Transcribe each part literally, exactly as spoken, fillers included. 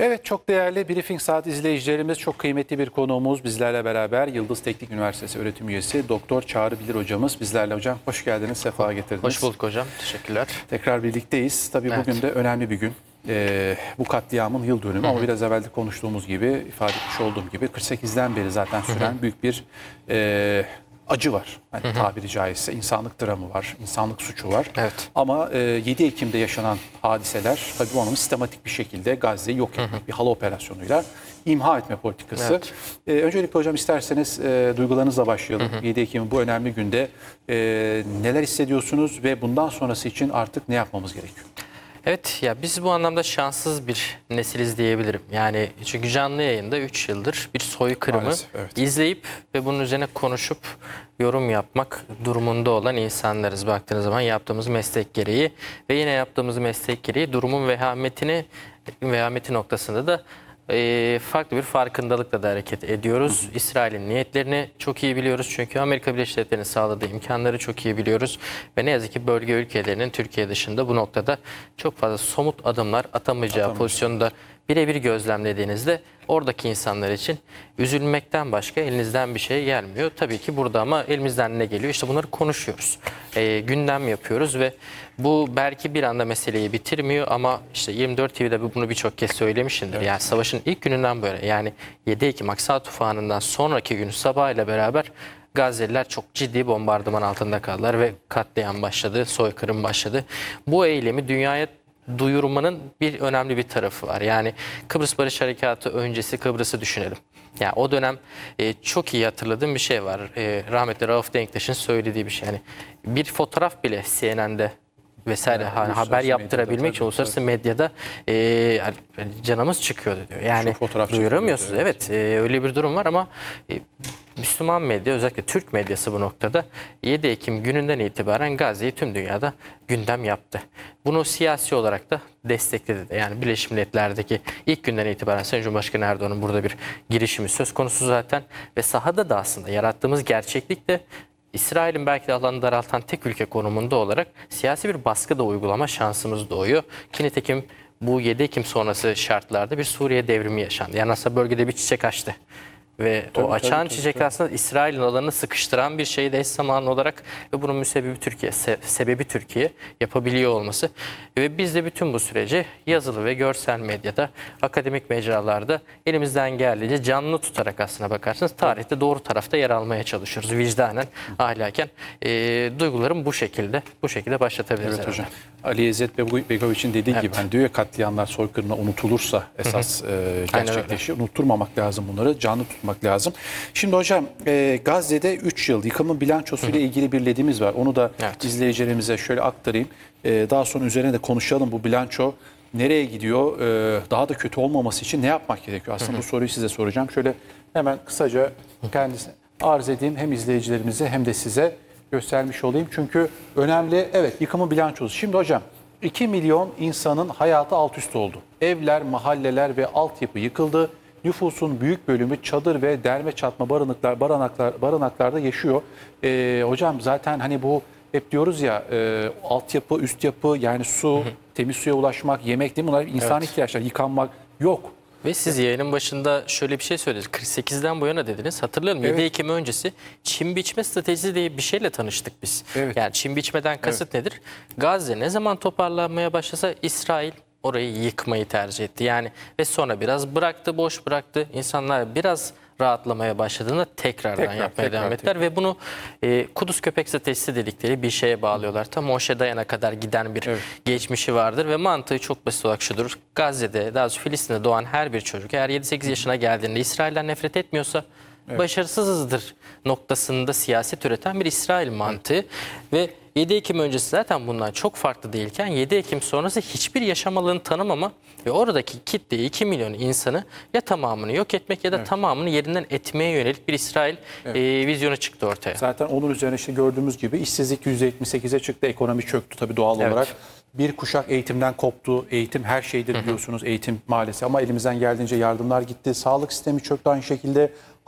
Evet, çok değerli Briefing Saat izleyicilerimiz, çok kıymetli bir konuğumuz bizlerle beraber. Yıldız Teknik Üniversitesi öğretim üyesi Doktor Çağrı Bilir hocamız bizlerle. Hocam hoş geldiniz, sefa getirdiniz. Hoş bulduk hocam, teşekkürler. Tekrar birlikteyiz. Tabii evet. Bugün de önemli bir gün. Ee, bu katliamın yıl dönümü, hı hı. Ama biraz evvel de konuştuğumuz gibi, ifade etmiş olduğum gibi kırk sekizden beri zaten süren hı hı. büyük bir e, acı var. Yani hı hı. tabiri caizse insanlık dramı var, insanlık suçu var. Evet. Ama e, yedi Ekim'de yaşanan hadiseler tabii bu anlamda sistematik bir şekilde Gazze'yi yok etmek, hı hı. bir halı operasyonuyla imha etme politikası. Evet. E, öncelikle hocam isterseniz e, duygularınızla başlayalım. Hı hı. yedi Ekim'in bu önemli günde e, neler hissediyorsunuz ve bundan sonrası için artık ne yapmamız gerekiyor? Evet, ya biz bu anlamda şanssız bir nesiliz diyebilirim. Yani çünkü canlı yayında üç yıldır bir soykırımı Maalesef, evet. izleyip ve bunun üzerine konuşup yorum yapmak durumunda olan insanlarız baktığınız zaman, yaptığımız meslek gereği ve yine yaptığımız meslek gereği durumun vehametini vehameti noktasında da e, farklı bir farkındalıkla da hareket ediyoruz. İsrail'in niyetlerini çok iyi biliyoruz çünkü Amerika Birleşik Devletleri'nin sağladığı imkanları çok iyi biliyoruz ve ne yazık ki bölge ülkelerinin Türkiye dışında bu noktada çok fazla somut adımlar atamayacağı Atamayacak. pozisyonda birebir gözlemlediğinizde oradaki insanlar için üzülmekten başka elinizden bir şey gelmiyor. Tabii ki burada ama elimizden ne geliyor? İşte bunları konuşuyoruz. E, gündem yapıyoruz ve bu belki bir anda meseleyi bitirmiyor ama işte yirmi dört T V'de bunu birçok kez söylemişimdir. Evet. Yani savaşın ilk gününden böyle, yani yedi Ekim Aksa tufanından sonraki gün sabahıyla beraber Gazze'liler çok ciddi bombardıman altında kaldılar ve katliam başladı, soykırım başladı. Bu eylemi dünyaya duyurmanın bir önemli bir tarafı var. Yani Kıbrıs Barış Harekatı öncesi Kıbrıs'ı düşünelim. Yani o dönem e, çok iyi hatırladığım bir şey var. E, rahmetli Rauf Denktaş'ın söylediği bir şey. Yani bir fotoğraf bile C N N'de vesaire yani, hani haber yaptırabilmek için uluslararası medyada e, yani canımız çıkıyordu diyor. Yani duyuramıyorsunuz. Evet, evet e, öyle bir durum var ama e, Müslüman medya, özellikle Türk medyası bu noktada yedi Ekim gününden itibaren Gazze'yi tüm dünyada gündem yaptı. Bunu siyasi olarak da destekledi de. Yani Birleşmiş Milletler'deki ilk günden itibaren Sayın Cumhurbaşkanı Erdoğan'ın burada bir girişimi söz konusu zaten ve sahada da aslında yarattığımız gerçeklik de İsrail'in belki de alanı daraltan tek ülke konumunda olarak siyasi bir baskı da uygulama şansımız doğuyor. Ki nitekim bu yedi Ekim sonrası şartlarda bir Suriye devrimi yaşandı. Yani aslında bölgede bir çiçek açtı. Ve tabii, o açan tabii, çiçek tabii, aslında İsrail'in alanını sıkıştıran bir şeydi eş zamanlı olarak ve bunun müsebbibi Türkiye, se sebebi Türkiye yapabiliyor olması. Ve biz de bütün bu süreci yazılı ve görsel medyada, akademik mecralarda elimizden geldiğince canlı tutarak aslına bakarsanız tarihte doğru tarafta yer almaya çalışıyoruz. Vicdanen, ahlaken e, duygularım bu şekilde, bu şekilde başlatabiliriz. Evet hocam. Ali İzzet Begoviç'in dediği evet. gibi hani diyor ya, katliamlar soykırımla unutulursa esas e, gerçekleşiyor. Unutturmamak lazım bunları, canlı tutmak lazım. Şimdi hocam e, Gazze'de üç yıl yıkımın bilançosuyla ilgili bir ledimiz var. Onu da evet. izleyicilerimize şöyle aktarayım. E, daha sonra üzerine de konuşalım. Bu bilanço nereye gidiyor? E, daha da kötü olmaması için ne yapmak gerekiyor? Aslında hı hı. bu soruyu size soracağım. Şöyle hemen kısaca kendisine arz edeyim. Hem izleyicilerimize hem de size göstermiş olayım. Çünkü önemli. Evet, yıkımın bilançosu. Şimdi hocam iki milyon insanın hayatı alt üst oldu. Evler, mahalleler ve altyapı yıkıldı. Nüfusun büyük bölümü çadır ve derme çatma barınaklar, barınaklar, barınaklarda yaşıyor. Ee, hocam zaten hani bu hep diyoruz ya e, altyapı, üst yapı, yani su, hı hı. temiz suya ulaşmak, yemek değil mi? Bunlar insan evet. ihtiyaçları, yıkanmak yok. Ve siz yayının başında şöyle bir şey söylediniz. kırk sekizden bu yana dediniz. Hatırlıyorum evet. yedi Ekim öncesi çim biçme stratejisi diye bir şeyle tanıştık biz. Evet. Yani çim biçmeden kasıt evet. nedir? Gazze ne zaman toparlanmaya başlasa İsrail orayı yıkmayı tercih etti. Yani ve sonra biraz bıraktı, boş bıraktı. İnsanlar biraz rahatlamaya başladığında tekrardan tekrar, yapmaya tekrar, devam ettiler. Tekrar. Ve bunu e, Kudüs köpek stratejisi dedikleri bir şeye bağlıyorlar. Tam Moşe Dayan'a kadar giden bir evet. geçmişi vardır ve mantığı çok basit olarak şudur. Gazze'de, daha doğrusu Filistin'de doğan her bir çocuk eğer yedi sekiz yaşına geldiğinde İsrail'den nefret etmiyorsa evet. başarısızızdır noktasında siyaset üreten bir İsrail mantığı evet. ve yedi Ekim öncesi zaten bundan çok farklı değilken yedi Ekim sonrası hiçbir yaşam alanı tanımama ve oradaki kitle iki milyon insanı ya tamamını yok etmek ya da evet. tamamını yerinden etmeye yönelik bir İsrail evet. e, vizyonu çıktı ortaya. Zaten onun üzerine işte gördüğümüz gibi işsizlik yüzde yetmiş sekize çıktı, ekonomi çöktü tabii doğal evet. olarak. Bir kuşak eğitimden koptu. Eğitim her şeydir biliyorsunuz. Eğitim maalesef ama elimizden geldiğince yardımlar gitti. Sağlık sistemi çöktü aynı şekilde.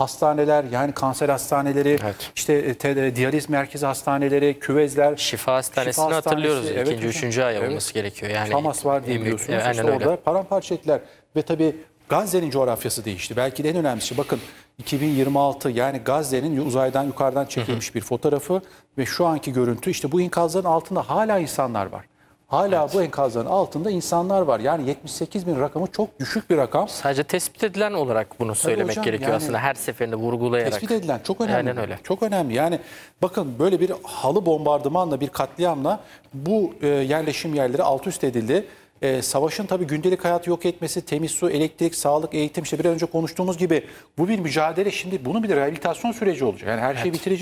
hastaneler, yani kanser hastaneleri, Evet. işte te, diyaliz merkezi hastaneleri, küvezler. Şifa Hastanesi'ni Şifa Hastanesi, hatırlıyoruz. evet İkinci, hocam. üçüncü ay Evet. olması gerekiyor. Yani Famas var diye en büyük- biliyorsunuz. Evet, İşte aynen öyle. orada paramparça ettiler. Ve tabii Gazze'nin coğrafyası değişti. Belki de en önemlisi, bakın iki bin yirmi altı, yani Gazze'nin uzaydan yukarıdan çekilmiş bir fotoğrafı ve şu anki görüntü, işte bu enkazların altında hala insanlar var. Hala Evet. bu enkazların altında insanlar var. Yani yetmiş sekiz bin rakamı çok düşük bir rakam. Sadece tespit edilen olarak bunu söylemek hocam, gerekiyor yani aslında, her seferinde vurgulayarak. Tespit edilen çok önemli. Aynen öyle. Çok önemli. Yani bakın, böyle bir halı bombardımanla, bir katliamla bu e, yerleşim yerleri alt üst edildi. E, savaşın tabii gündelik hayatı yok etmesi, temiz su, elektrik, sağlık, eğitim, işte bir an önce konuştuğumuz gibi bu bir mücadele. Şimdi bunun bir rehabilitasyon süreci olacak. Yani her şeyi Evet. bitirecek.